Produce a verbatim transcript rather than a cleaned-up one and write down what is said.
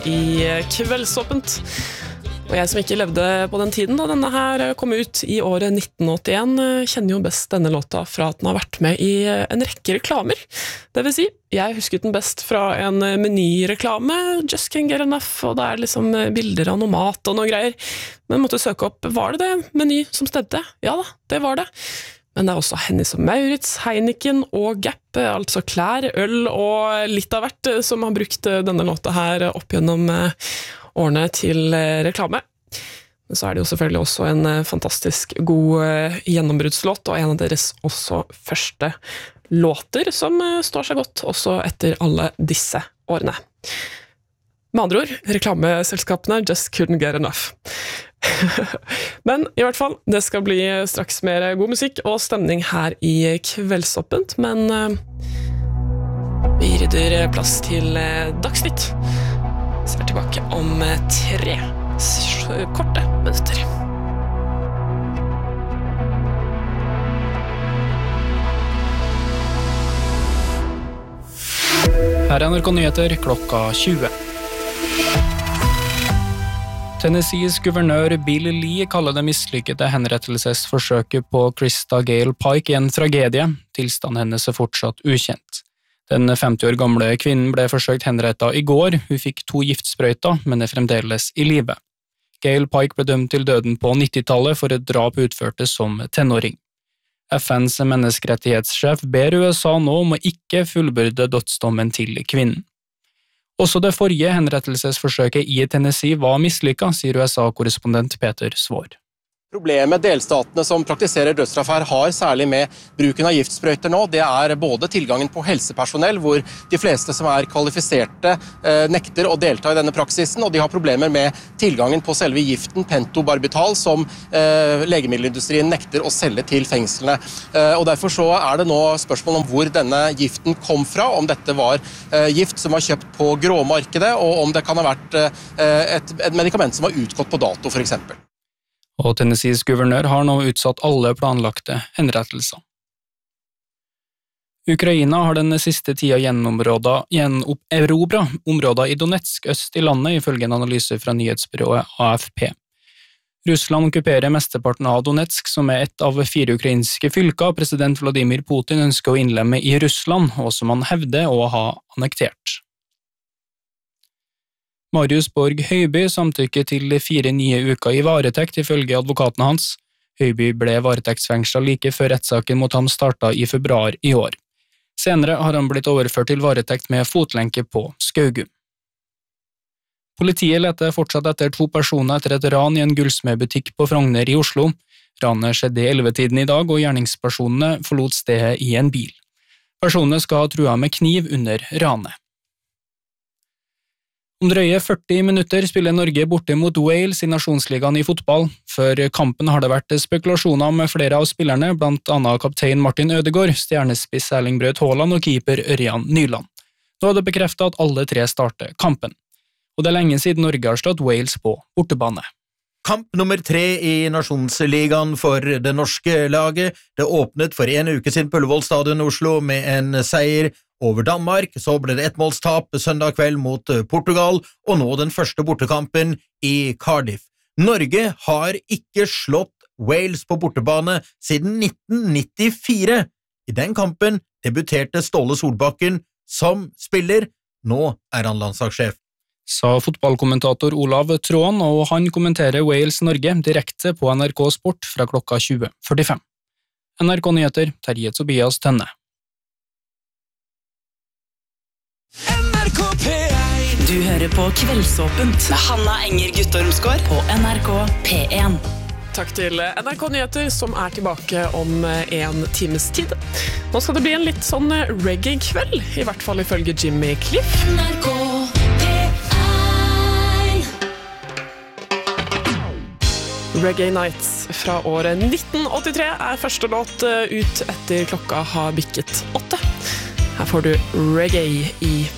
i Kveldsåpent. Og jeg som ikke levde på den tiden da denne her kom ut i året nitten åttien, kjenner jo best denne låta fra at den har vært med i en rekke reklamer. Det vil si, jeg husket den best fra en menyreklame, Just Can't Get Enough, og det er liksom bilder av noe mat og noe greier. Men måtte søke opp, var det det meny som stemte? Ja da, det var det. Men det er også Hennes og Maurits, Heineken og Gap, altså klær, øl og litt av hvert som har brukt denne låta her opp gjennom årene til reklame. Men så er det jo selvfølgelig også en fantastisk god gjennombruddslåt, og en av deres også første låter som står seg godt også etter alle disse årene. Med andre ord, reklameselskapene just couldn't get enough. Men i hvert fall, det skal bli straks mer god musikk og stemning her i Kveldsåpent, men vi rydder plass til Dagsnytt. Så er tilbake om tre korte minutter. Her er N R K Nyheter klokka tjue. Tennessees guvernør Bill Lee kaller det mislykkede henrettelsesforsøket på Krista Gale Pike en tragedie. Tilstanden hennes er fortsatt ukjent. Den femti år gamle kvinnen ble forsøkt henrettet i går. Hun fikk to giftsprøyter, men er fremdeles i live. Gale Pike ble dømt til døden på nittitallet for et drap utførte som tenåring. F N's menneskerettighetssjef ber U S A nå om å ikke fullbyrde dødsdommen til kvinnen. Også det forrige henrettelsesforsøket i Tennessee var mislykket, sier U S A-korrespondent Peter Svår. Problemet delstatene som praktiserer dødsstraff her har, særlig med bruken av giftsprøyter nå, det er både tilgangen på helsepersonell, hvor de fleste som er kvalifiserte nekter å delta i denne praksisen, og de har problemer med tilgangen på selve giften pentobarbital, som legemiddelindustrien nekter å selge til fengslene. Og derfor så er det nå spørsmål om hvor denne giften kom fra, om dette var gift som var kjøpt på gråmarkedet, og om det kan ha vært et, et medikament som var utgått på dato, for eksempel. Og Tennessees guvernør har nå utsatt alle planlagte henrettelser. Ukraina har den siste tida gjenerobret områder i Donetsk øst i landet, ifølge en analyse fra nyhetsbyrået A F P. Russland okkuperer mesteparten av Donetsk, som er et av fire ukrainske fylker president Vladimir Putin ønsker å innlemme i Russland, og som han hevder å ha annektert. Marius Borg Høiby samtykker til fire nye uker i varetekt ifølge advokaten hans. Høiby ble varetektsfengslet like før rettssaken mot ham startet i februar i år. Senere har han blitt overført til varetekt med fotlenke på Skaugum. Politiet leter fortsatt etter to personer etter et ran i en gullsmedbutikk på Frogner i Oslo. Ranet skjedde i ellevetiden i dag, og gjerningspersonene forlot stedet i en bil. Personene skal ha trua med kniv under ranet. Om drøye førti minutter spiller Norge borte mot Wales i nasjonsligaen i fotball. Før kampen har det vært spekulasjoner med flere av spillerne, blant annet kaptein Martin Ødegaard, stjernespiss Erling Braut Haaland og keeper Ørjan Nyland. Nå er det bekreftet at alle tre starter kampen. Og det er lenge siden Norge har stått Wales på bortebane. Kamp nummer tre i nasjonsligaen for det norske laget. Det åpnet for en uke siden på Ullevål Stadion Oslo med en seier over Danmark, så ble det ettmålstap søndag kveld mot Portugal, og nå den første bortekampen i Cardiff. Norge har ikke slått Wales på bortebane siden nitten nittifire. I den kampen debuterte Ståle Solbakken som spiller. Nå er han landslagssjef. Sa fotballkommentator Olav Tråen, og han kommenterer Wales-Norge direkte på N R K Sport fra klokka tjue førtifem. N R K Nyheter, Terje Tobias Tønne. N R K P én. Du hører på Kveldsåpent med Hanna Enger Guttormsgård på N R K P én. Takk til N R K Nyheter, som er tilbake om en times tid. Nå skal det bli en litt sånn reggae-kveld, i hvert fall ifølge Jimmy Cliff. N R K P én. Reggae Nights fra året nitten åttitre er første låt ut etter klokka har bikket åtte. Her får du reggae i